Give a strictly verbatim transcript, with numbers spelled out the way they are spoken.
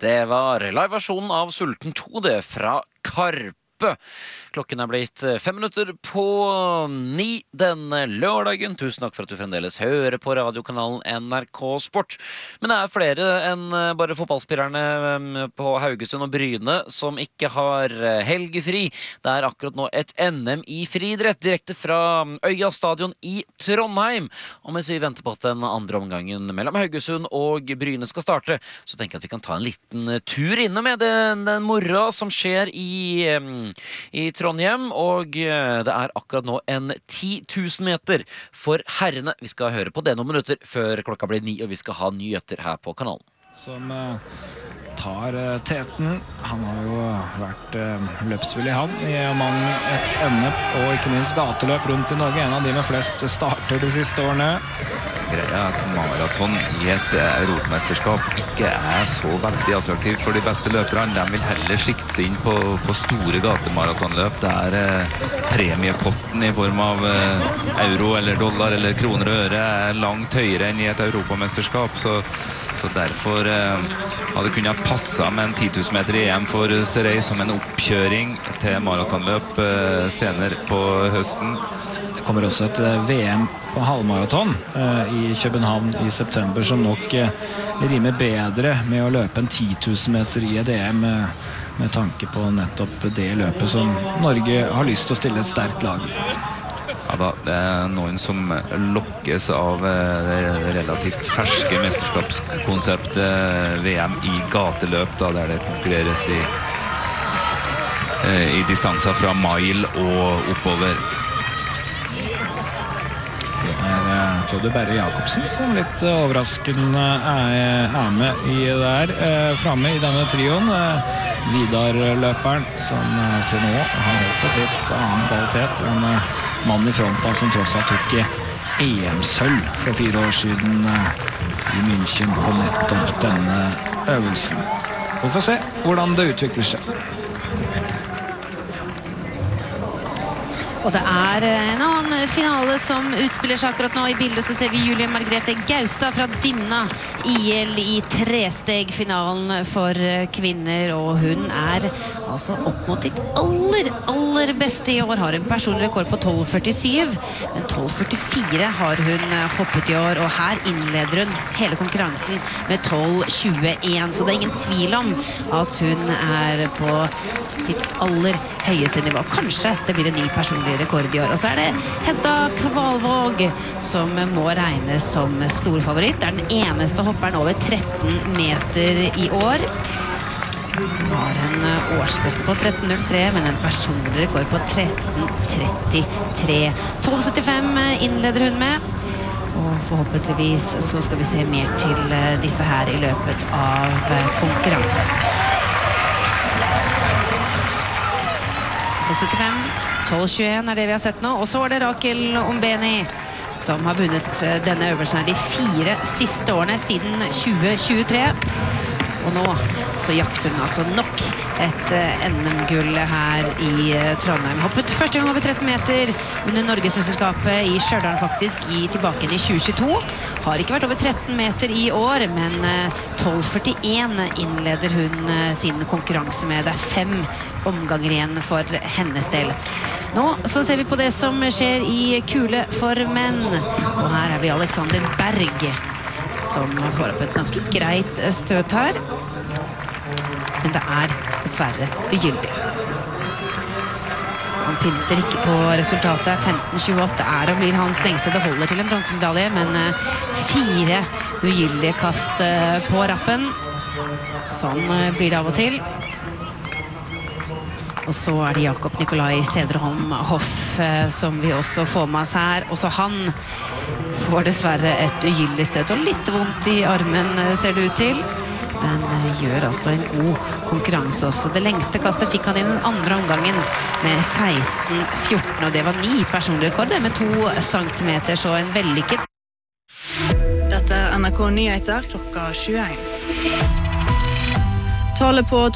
Det var live-versjonen av Sulten to det fra Karpe. Klokken er blitt fem minutter på ni denne lørdagen. Tusen takk for at du fremdeles hører på radiokanalen N R K Sport. Men det er flere enn bare fotballspillerne på Haugesund og Bryne som ikke har helgefri. Det er akkurat nå et N M i friidrett direkte fra Øya stadion i Trondheim. Og mens vi venter på at den andre omgangen mellom Haugesund og Bryne skal starte, så tenker jeg at vi kan ta en liten tur inne med den, den mora som skjer i, i Trondheim, og det er akkurat nå en ti tusen meter for herrene. Vi skal høre på det noen minutter før klokka blir ni, og vi skal ha nyheter her på kanalen. Som uh, tar uh, teten. Han har jo vært uh, løpsvillig han i mann et ende, og ikke minst gateløp rundt i Norge. En av de med flest starter de siste årene. Greia er at maraton i et europamesterskap ikke er så veldig attraktivt for de beste løperne. De vil heller sikte seg inn på, på store gatemaratonløp der eh, premiepotten i form av eh, euro eller dollar eller kroner og øre er langt høyere enn i et europamesterskap. Så, så derfor eh, hadde det kunnet passe med en ti tusen meter i E M for Serey som en oppkjøring til maratonløp eh, senere på høsten. Det kommer også et V M på halvmaraton eh, i København i september som nok eh, rimer bedre med å løpe en ti tusen meter i et E M eh, med tanke på nettopp det løpet som Norge har lyst til å stille et sterkt lag. Ja da, det er noen som lokkes av eh, det relativt ferske mesterskapskonseptet V M i gateløp, da, der det konkurreres i, eh, i distanser fra mile og oppover. Jeg tror det er Berre Jakobsen som litt overraskende er, er med i der, eh, fremme i denne trioen. Eh, Vidar-løperen som eh, til nå har holdt et litt annen kvalitet enn eh, mannen i fronta som tross alt tok E M-sølv for fire år siden eh, i München på nettopp denne øvelsen. Vi får se hvordan det utvikler seg. Og det er en annen finale som utspiller seg akkurat nå. I bildet så ser vi Julie Margrethe Gaustad fra Dimna I L i trestegfinalen for kvinner. Og hun er altså opp mot sitt aller, aller beste i år. Har en personlig rekord på tolv førtisju, men tolv førtifire har hun hoppet i år. Og her innleder hun hele konkurransen med tolv tjueen. Så det er ingen tvil om at hun er på sitt aller høyeste nivå. Kanskje det blir en ny personlig rekord i år. Og så er det Hedda Kvalvåg som må regnes som storfavoritt. Det er den eneste hopperen over tretten meter i år. Hun har en årsbeste på tretten null tre, men en personlig rekord på tretten trettitre. tolv syttifem innleder hun med. Og forhåpentligvis så skal vi se mer til disse her i løpet av konkurransen. syttifem, tolv tjueen er det vi har sett nå. Og så er det Rakel Ombeni som har vunnet denne øvelsen her de fire siste årene siden tjue tjuetre. Og nå så jakter hun altså nok et N M-gull her i Trondheim. Hoppet første gang over tretten meter under Norgesmesterskapet i Stjørdal faktisk i tilbake i tjue tjueto. Har ikke vært over tretten meter i år, men tolv førtien innleder hun sin konkurranse med. Det er fem omganger igjen for hennes del. Nå så ser vi på det som skjer i kule for menn. Og her er vi Alexander Berg som får opp et ganske greit støt her. Men det er dessverre ugyldig. Så han pynter ikke på resultatet. femten tjueåtte er og blir hans lengste. Det holder til en bronsemedalje, men fire ugyldige kast på rappen. Sånn blir det av og til. Og så er det Jakob Nikolai Cederholm Hoff som vi også får med oss her. Også han får dessverre et ugyldig støt og litt vondt i armen ser det ut til. Men gjør altså en god konkurranse også. Det lengste kastet fikk han i den andre omgangen med seksten fjorten, og det var ni personlige rekorder med to centimeter, så en vellykket. Dette er N R K Nyheter klokka tjueen. Tale på